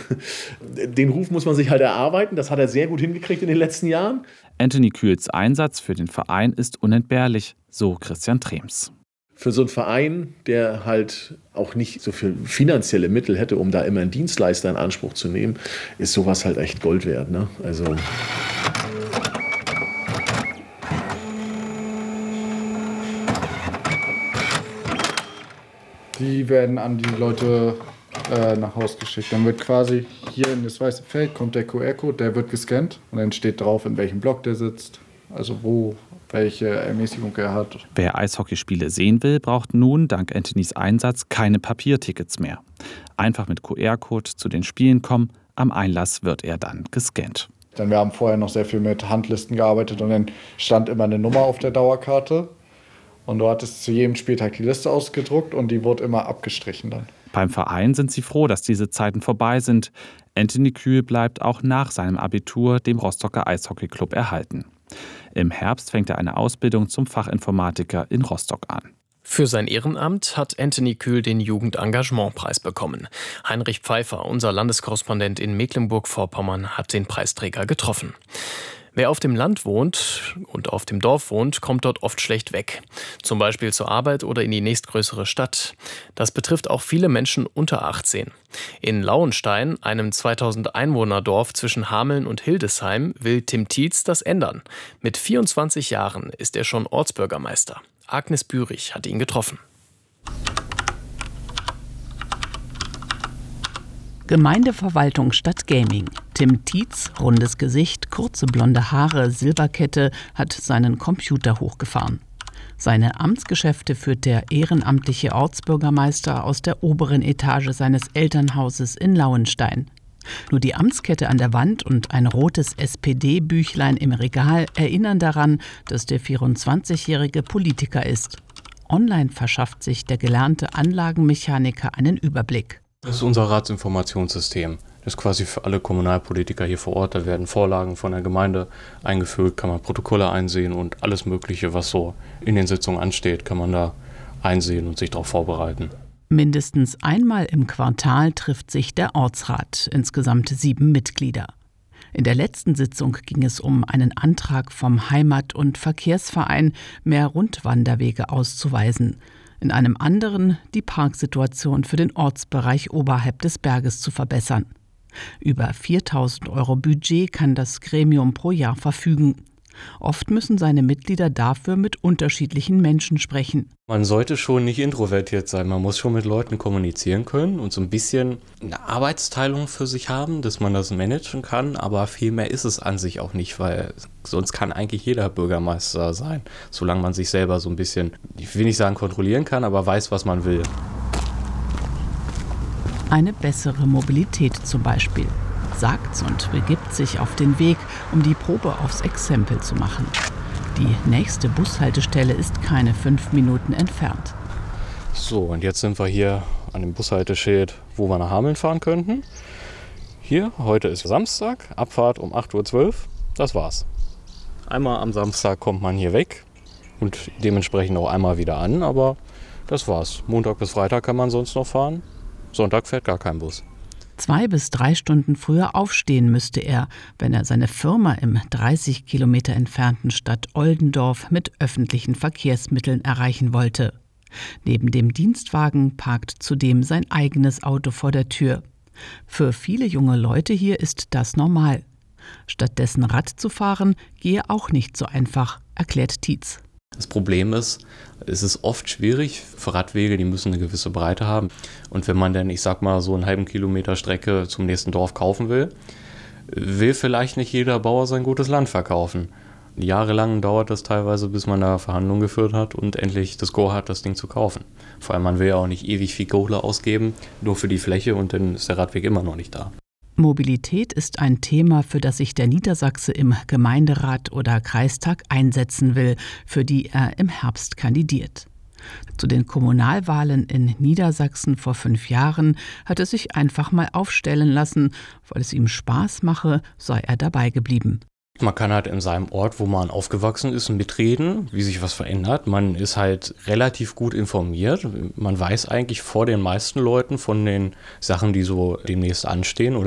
Den Ruf muss man sich halt erarbeiten. Das hat er sehr gut hingekriegt in den letzten Jahren. Anthony Kühls Einsatz für den Verein ist unentbehrlich, so Christian Trems. Für so einen Verein, der halt auch nicht so viel finanzielle Mittel hätte, um da immer einen Dienstleister in Anspruch zu nehmen, ist sowas halt echt Gold wert, ne? Also die werden an die Leute nach Haus geschickt. Dann wird quasi hier in das weiße Feld kommt der QR-Code, der wird gescannt und dann steht drauf, in welchem Block der sitzt, also wo, welche Ermäßigung er hat. Wer Eishockeyspiele sehen will, braucht nun dank Anthonys Einsatz keine Papiertickets mehr. Einfach mit QR-Code zu den Spielen kommen, am Einlass wird er dann gescannt. Denn wir haben vorher noch sehr viel mit Handlisten gearbeitet und dann stand immer eine Nummer auf der Dauerkarte. Und du hattest zu jedem Spieltag die Liste ausgedruckt und die wurde immer abgestrichen dann. Beim Verein sind sie froh, dass diese Zeiten vorbei sind. Anthony Kühl bleibt auch nach seinem Abitur dem Rostocker Eishockeyclub erhalten. Im Herbst fängt er eine Ausbildung zum Fachinformatiker in Rostock an. Für sein Ehrenamt hat Anthony Kühl den Jugendengagementpreis bekommen. Heinrich Pfeiffer, unser Landeskorrespondent in Mecklenburg-Vorpommern, hat den Preisträger getroffen. Wer auf dem Land wohnt und auf dem Dorf wohnt, kommt dort oft schlecht weg. Zum Beispiel zur Arbeit oder in die nächstgrößere Stadt. Das betrifft auch viele Menschen unter 18. In Lauenstein, einem 2000 Einwohner-Dorf zwischen Hameln und Hildesheim, will Tim Tietz das ändern. Mit 24 Jahren ist er schon Ortsbürgermeister. Agnes Bürich hat ihn getroffen. Gemeindeverwaltung statt Gaming. Tim Tietz, rundes Gesicht, kurze blonde Haare, Silberkette, hat seinen Computer hochgefahren. Seine Amtsgeschäfte führt der ehrenamtliche Ortsbürgermeister aus der oberen Etage seines Elternhauses in Lauenstein. Nur die Amtskette an der Wand und ein rotes SPD-Büchlein im Regal erinnern daran, dass der 24-jährige Politiker ist. Online verschafft sich der gelernte Anlagenmechaniker einen Überblick. Das ist unser Ratsinformationssystem. Das ist quasi für alle Kommunalpolitiker hier vor Ort. Da werden Vorlagen von der Gemeinde eingefügt, kann man Protokolle einsehen und alles Mögliche, was so in den Sitzungen ansteht, kann man da einsehen und sich darauf vorbereiten. Mindestens einmal im Quartal trifft sich der Ortsrat, insgesamt 7 Mitglieder. In der letzten Sitzung ging es um einen Antrag vom Heimat- und Verkehrsverein, mehr Rundwanderwege auszuweisen. In einem anderen die Parksituation für den Ortsbereich oberhalb des Berges zu verbessern. Über 4.000 € Budget kann das Gremium pro Jahr verfügen. Oft müssen seine Mitglieder dafür mit unterschiedlichen Menschen sprechen. Man sollte schon nicht introvertiert sein, man muss schon mit Leuten kommunizieren können und so ein bisschen eine Arbeitsteilung für sich haben, dass man das managen kann, aber viel mehr ist es an sich auch nicht, weil sonst kann eigentlich jeder Bürgermeister sein, solange man sich selber so ein bisschen, ich will nicht sagen kontrollieren kann, aber weiß, was man will. Eine bessere Mobilität zum Beispiel. Sagt's und begibt sich auf den Weg, um die Probe aufs Exempel zu machen. Die nächste Bushaltestelle ist keine 5 Minuten entfernt. So, und jetzt sind wir hier an dem Bushalteschild, wo wir nach Hameln fahren könnten. Hier, heute ist Samstag, Abfahrt um 8:12 Uhr. Das war's. Einmal am Samstag kommt man hier weg und dementsprechend auch einmal wieder an, aber das war's. Montag bis Freitag kann man sonst noch fahren. Sonntag fährt gar kein Bus. 2 bis 3 Stunden früher aufstehen müsste er, wenn er seine Firma im 30 Kilometer entfernten Stadt Oldendorf mit öffentlichen Verkehrsmitteln erreichen wollte. Neben dem Dienstwagen parkt zudem sein eigenes Auto vor der Tür. Für viele junge Leute hier ist das normal. Stattdessen Rad zu fahren, gehe auch nicht so einfach, erklärt Tietz. Das Problem ist, es ist oft schwierig für Radwege, die müssen eine gewisse Breite haben. Und wenn man dann, ich sag mal, so einen halben Kilometer Strecke zum nächsten Dorf kaufen will, will vielleicht nicht jeder Bauer sein gutes Land verkaufen. Jahrelang dauert das teilweise, bis man da Verhandlungen geführt hat und endlich das Go hat, das Ding zu kaufen. Vor allem, man will ja auch nicht ewig viel Kohle ausgeben, nur für die Fläche und dann ist der Radweg immer noch nicht da. Mobilität ist ein Thema, für das sich der Niedersachse im Gemeinderat oder Kreistag einsetzen will, für die er im Herbst kandidiert. Zu den Kommunalwahlen in Niedersachsen vor 5 Jahren hat er sich einfach mal aufstellen lassen. Weil es ihm Spaß mache, sei er dabei geblieben. Man kann halt in seinem Ort, wo man aufgewachsen ist, mitreden, wie sich was verändert. Man ist halt relativ gut informiert. Man weiß eigentlich vor den meisten Leuten von den Sachen, die so demnächst anstehen